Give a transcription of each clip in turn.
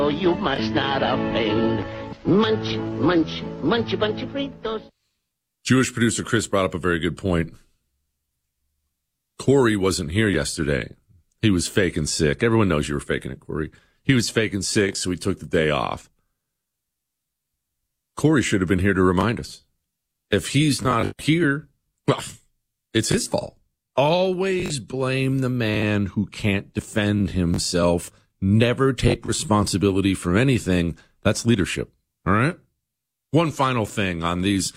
Oh, you must not offend. Munch, munch, munch a bunch of Fritos. Jewish producer Chris brought up a very good point. Corey wasn't here yesterday. He was faking sick. Everyone knows you were faking it, Corey. He was faking sick, so he took the day off. Corey should have been here to remind us. If he's not here, well, it's his fault. Always blame the man who can't defend himself. Never take responsibility for anything. That's leadership. All right? One final thing on these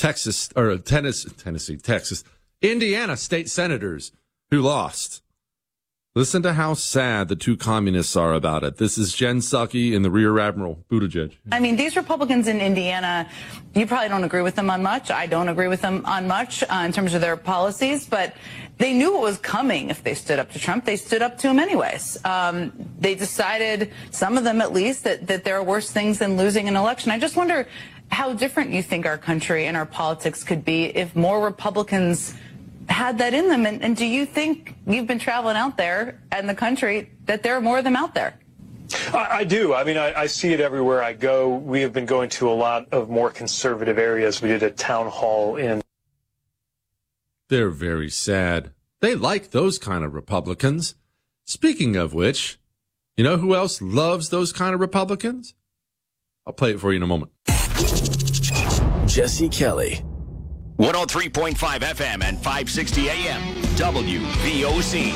Indiana state senators who lost. Listen to how sad the two communists are about it. This is Jen Psaki and the Rear Admiral Buttigieg. I mean, these Republicans in Indiana, you probably don't agree with them on much. I don't agree with them on much in terms of their policies, but they knew what was coming if they stood up to Trump. They stood up to him anyways. They decided, some of them at least, that there are worse things than losing an election. I just wonder how different you think our country and our politics could be if more Republicans had that in them. And do you think, you've been traveling out there in the country, that there are more of them out there? I do. I mean, I see it everywhere I go. We have been going to a lot of more conservative areas. We did a town hall in. They're very sad. They like those kind of Republicans. Speaking of which, you know who else loves those kind of Republicans? I'll play it for you in a moment. Jesse Kelly. 103.5 FM and 560 AM. WVOC.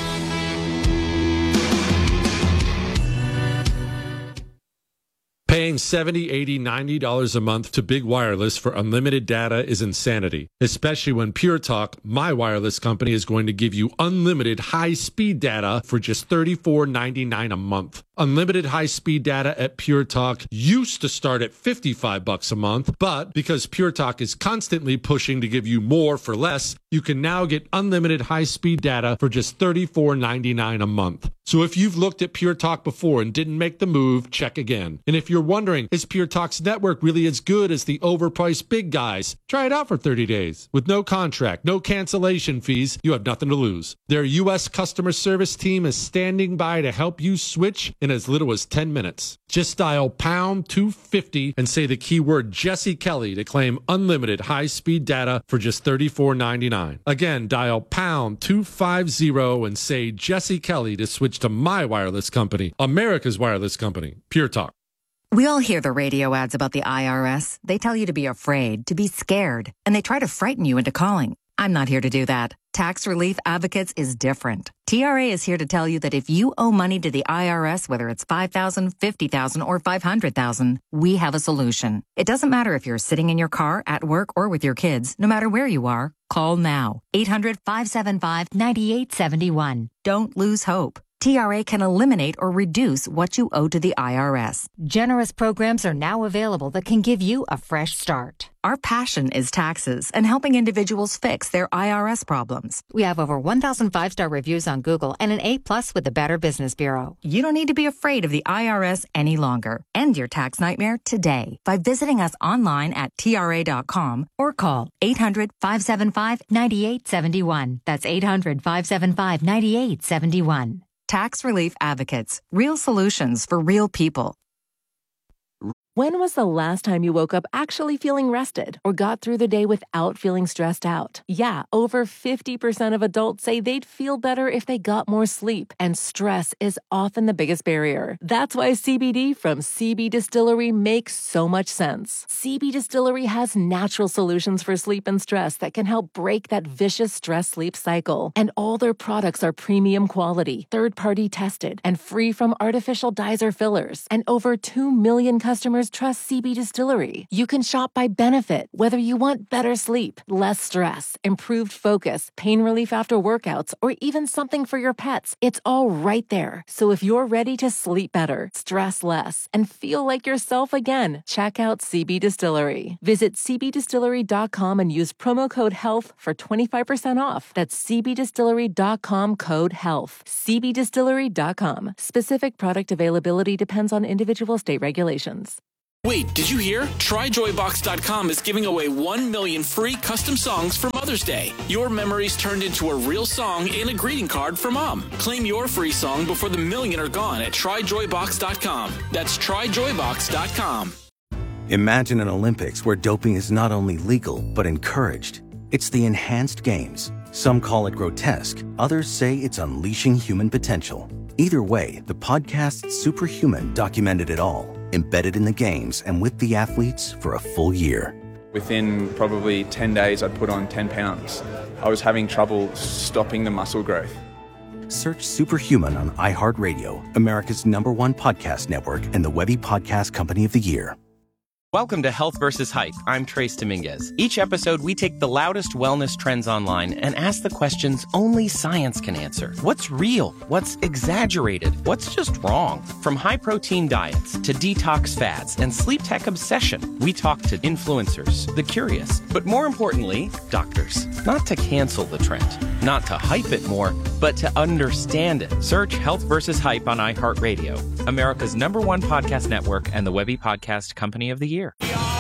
Paying $70, $80, $90 a month to Big Wireless for unlimited data is insanity, especially when Pure Talk, my wireless company, is going to give you unlimited high-speed data for just $34.99 a month. Unlimited high-speed data at Pure Talk used to start at $55 a month, but because Pure Talk is constantly pushing to give you more for less, you can now get unlimited high-speed data for just $34.99 a month. So if you've looked at Pure Talk before and didn't make the move, check again. And if you're wondering, is Pure Talk's network really as good as the overpriced big guys? Try it out for 30 days. With no contract, no cancellation fees, you have nothing to lose. Their U.S. customer service team is standing by to help you switch in as little as 10 minutes. Just dial pound 250 and say the keyword Jesse Kelly to claim unlimited high-speed data for just $34.99. Again, dial pound 250 and say Jesse Kelly to switch to my wireless company, America's wireless company, Pure Talk. We all hear the radio ads about the IRS. They tell you to be afraid, to be scared, and they try to frighten you into calling. I'm not here to do that. Tax Relief Advocates is different. TRA is here to tell you that if you owe money to the IRS, whether it's $5,000, $50,000, or $500,000, we have a solution. It doesn't matter if you're sitting in your car, at work, or with your kids. No matter where you are, call now. 800-575-9871. Don't lose hope. TRA can eliminate or reduce what you owe to the IRS. Generous programs are now available that can give you a fresh start. Our passion is taxes and helping individuals fix their IRS problems. We have over 1,000 5-star reviews on Google and an A+ with the Better Business Bureau. You don't need to be afraid of the IRS any longer. End your tax nightmare today by visiting us online at TRA.com or call 800-575-9871. That's 800-575-9871. Tax Relief Advocates. Real solutions for real people. When was the last time you woke up actually feeling rested or got through the day without feeling stressed out? Yeah, over 50% of adults say they'd feel better if they got more sleep, and stress is often the biggest barrier. That's why CBD from CB Distillery makes so much sense. CB Distillery has natural solutions for sleep and stress that can help break that vicious stress-sleep cycle. And all their products are premium quality, third-party tested, and free from artificial dyes or fillers. And over 2 million customers trust CB Distillery. You can shop by benefit, whether you want better sleep, less stress, improved focus, pain relief after workouts, or even something for your pets. It's all right there. So if you're ready to sleep better, stress less, and feel like yourself again, check out CB Distillery. Visit cbdistillery.com and use promo code HEALTH for 25% off. That's cbdistillery.com, code HEALTH. cbdistillery.com. Specific product availability depends on individual state regulations. Wait, did you hear? TryJoyBox.com is giving away 1 million free custom songs for Mother's Day. Your memories turned into a real song and a greeting card for Mom. Claim your free song before the million are gone at TryJoyBox.com. That's TryJoyBox.com. Imagine an Olympics where doping is not only legal, but encouraged. It's the Enhanced Games. Some call it grotesque. Others say it's unleashing human potential. Either way, the podcast Superhuman documented it all, embedded in the games and with the athletes for a full year. Within probably 10 days, I'd put on 10 pounds. I was having trouble stopping the muscle growth. Search Superhuman on iHeartRadio, America's #1 podcast network and the Webby Podcast Company of the Year. Welcome to Health vs. Hype. I'm Trace Dominguez. Each episode, we take the loudest wellness trends online and ask the questions only science can answer. What's real? What's exaggerated? What's just wrong? From high-protein diets to detox fads and sleep tech obsession, we talk to influencers, the curious, but more importantly, doctors. Not to cancel the trend, not to hype it more, but to understand it. Search Health vs. Hype on iHeartRadio, America's #1 podcast network and the Webby Podcast Company of the Year.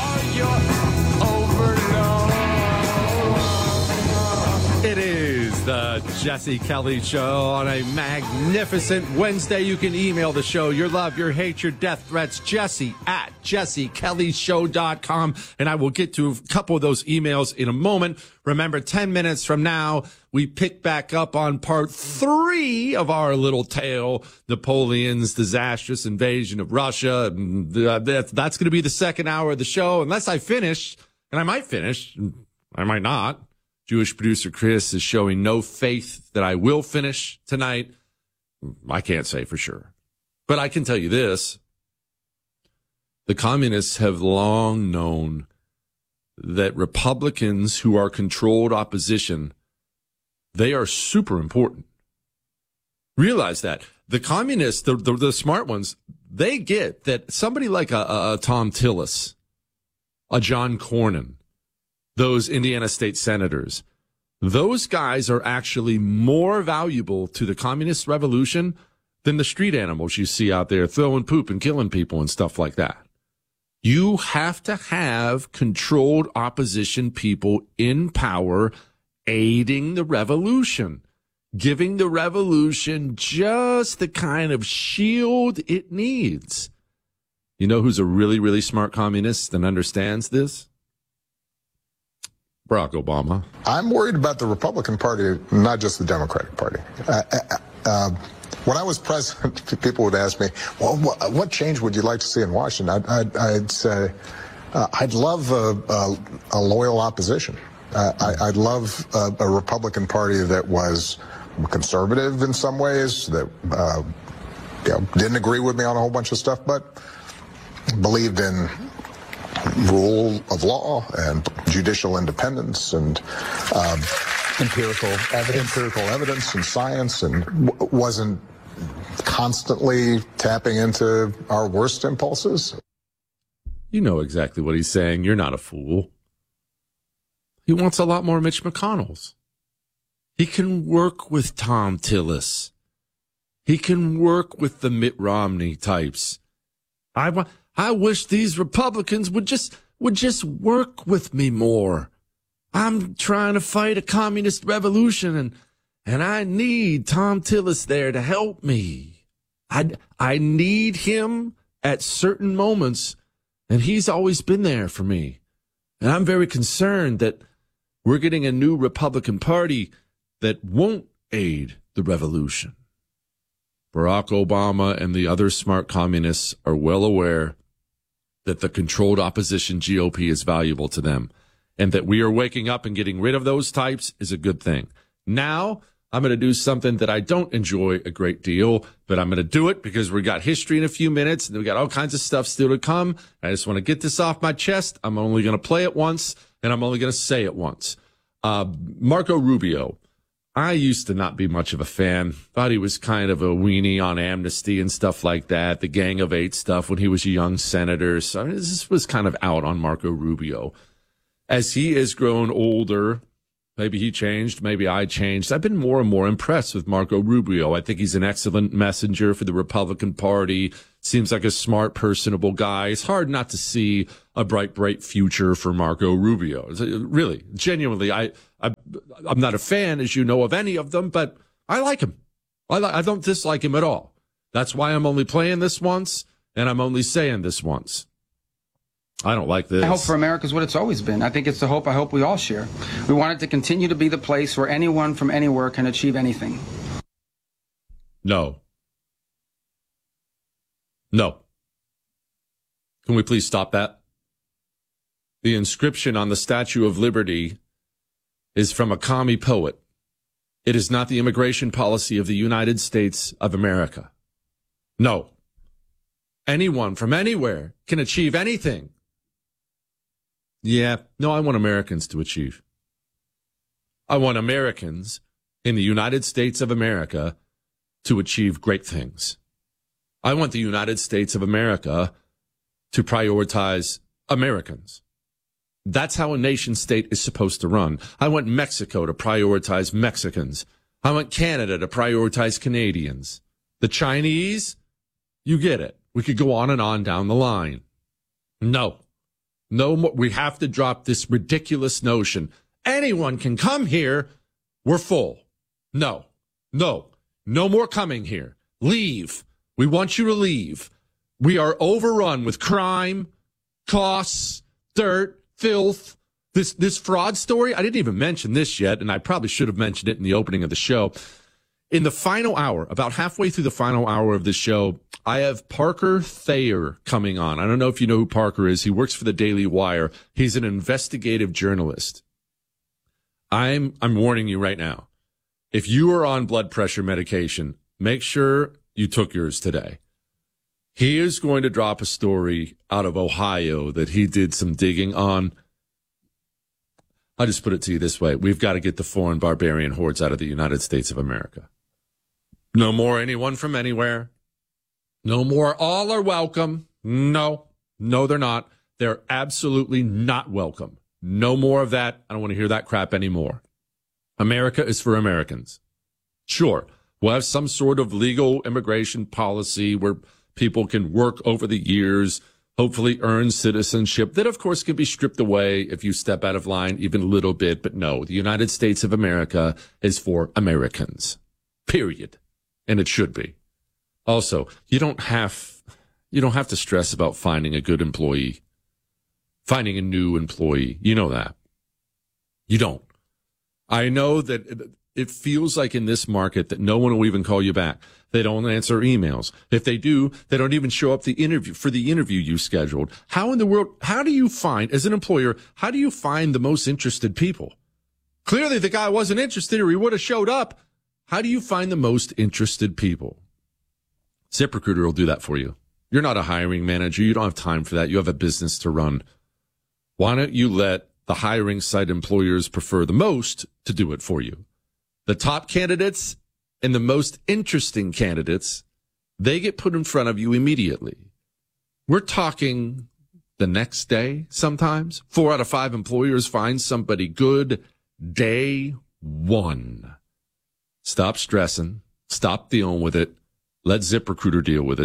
It is the Jesse Kelly Show on a magnificent Wednesday. You can email the show, your love, your hate, your death threats, Jesse at jessekellyshow.com. And I will get to a couple of those emails in a moment. Remember, 10 minutes from now, we pick back up on part 3 of our little tale, Napoleon's disastrous invasion of Russia. That's going to be the second hour of the show, unless I finish, and I might finish, I might not. Jewish producer Chris is showing no faith that I will finish tonight. I can't say for sure. But I can tell you this. The communists have long known that Republicans who are controlled opposition, they are super important. Realize that. The communists, the smart ones, they get that somebody like a Tom Tillis, a John Cornyn, those Indiana state senators, those guys are actually more valuable to the communist revolution than the street animals you see out there throwing poop and killing people and stuff like that. You have to have controlled opposition people in power aiding the revolution, giving the revolution just the kind of shield it needs. You know who's a really, really smart communist and understands this? Barack Obama. I'm worried about the Republican Party, not just the Democratic Party. When I was president, people would ask me, well, what change would you like to see in Washington? I'd say, I'd love a loyal opposition. I'd love a Republican Party that was conservative in some ways, that didn't agree with me on a whole bunch of stuff, but believed in rule of law and judicial independence and empirical evidence and science, and wasn't constantly tapping into our worst impulses. You know exactly what he's saying. You're not a fool. He wants a lot more Mitch McConnells. He can work with Tom Tillis. He can work with the Mitt Romney types. I wish these Republicans would just work with me more. I'm trying to fight a communist revolution, and I need Tom Tillis there to help me. I need him at certain moments, and he's always been there for me. And I'm very concerned that we're getting a new Republican Party that won't aid the revolution. Barack Obama and the other smart communists are well aware that the controlled opposition GOP is valuable to them, and that we are waking up and getting rid of those types is a good thing. Now, I'm going to do something that I don't enjoy a great deal, but I'm going to do it because we got history in a few minutes, and we got all kinds of stuff still to come. I just want to get this off my chest. I'm only going to play it once, and I'm only going to say it once. Marco Rubio. I used to not be much of a fan. Thought he was kind of a weenie on amnesty and stuff like that, the Gang of Eight stuff when he was a young senator. So this was kind of out on Marco Rubio. As he has grown older, maybe he changed, maybe I changed. I've been more and more impressed with Marco Rubio. I think he's an excellent messenger for the Republican Party, Seems like a smart, personable guy. It's hard not to see a bright future for Marco Rubio. Really, genuinely, I'm not a fan, as you know, of any of them, but I like him. I don't dislike him at all. That's why I'm only playing this once, and I'm only saying this once. I don't like this. I hope for America is what it's always been. I think it's the hope I hope we all share. We want it to continue to be the place where anyone from anywhere can achieve anything. No. Can we please stop that? The inscription on the Statue of Liberty is from a commie poet. It is not the immigration policy of the United States of America. No. Anyone from anywhere can achieve anything. Yeah, no, I want Americans to achieve. I want Americans in the United States of America to achieve great things. I want the United States of America to prioritize Americans. That's how a nation state is supposed to run. I want Mexico to prioritize Mexicans. I want Canada to prioritize Canadians. The Chinese, you get it. We could go on and on down the line. No more. We have to drop this ridiculous notion. Anyone can come here. We're full. No more coming here. Leave. We want you to leave. We are overrun with crime, costs, dirt, filth. This fraud story, I didn't even mention this yet, and I probably should have mentioned it in the opening of the show. In the final hour, about halfway through the final hour of the show, I have Parker Thayer coming on. I don't know if you know who Parker is. He works for the Daily Wire. He's an investigative journalist. I'm warning you right now. If you are on blood pressure medication, make sure you took yours today. He is going to drop a story out of Ohio that he did some digging on. I'll just put it to you this way. We've got to get the foreign barbarian hordes out of the United States of America. No more anyone from anywhere. No more all are welcome. No, they're not. They're absolutely not welcome. No more of that. I don't want to hear that crap anymore. America is for Americans. Sure, we'll have some sort of legal immigration policy where people can work over the years, hopefully earn citizenship. That, of course, can be stripped away if you step out of line even a little bit. But no, the United States of America is for Americans, period. And it should be. Also, you don't have to stress about finding a good employee, finding a new employee. You know that. You don't. I know that it feels like in this market that no one will even call you back. They don't answer emails. If they do, they don't even show up for the interview you scheduled. How in the world, how do you find, as an employer, how do you find the most interested people? Clearly the guy wasn't interested or he would have showed up. How do you find the most interested people? ZipRecruiter will do that for you. You're not a hiring manager. You don't have time for that. You have a business to run. Why don't you let the hiring site employers prefer the most to do it for you? The top candidates and the most interesting candidates, they get put in front of you immediately. We're talking the next day sometimes. 4 out of 5 employers find somebody good day one. Stop stressing. Stop dealing with it. Let ZipRecruiter deal with it.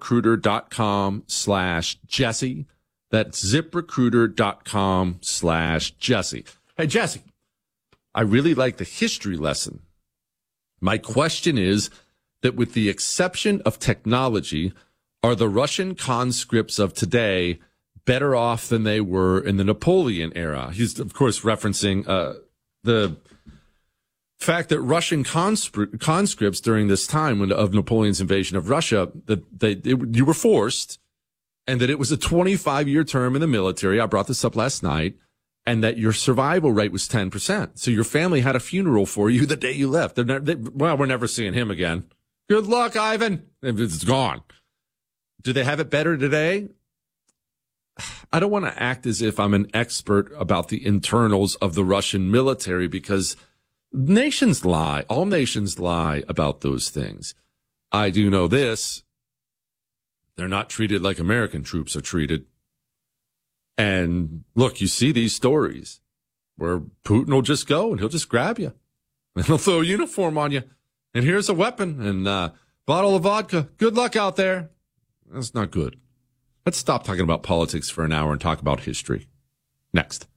ZipRecruiter.com/Jesse. That's ZipRecruiter.com/Jesse. Hey, Jesse, I really like the history lesson. My question is that with the exception of technology, are the Russian conscripts of today better off than they were in the Napoleon era? He's, of course, referencing the fact that Russian conscripts during this time of Napoleon's invasion of Russia, you were forced, and that it was a 25-year term in the military. I brought this up last night. And that your survival rate was 10%. So your family had a funeral for you the day you left. We're never seeing him again. Good luck, Ivan. It's gone. Do they have it better today? I don't want to act as if I'm an expert about the internals of the Russian military because nations lie. All nations lie about those things. I do know this. They're not treated like American troops are treated. And look, you see these stories where Putin will just go and he'll just grab you and he'll throw a uniform on you. And here's a weapon and a bottle of vodka. Good luck out there. That's not good. Let's stop talking about politics for an hour and talk about history. Next.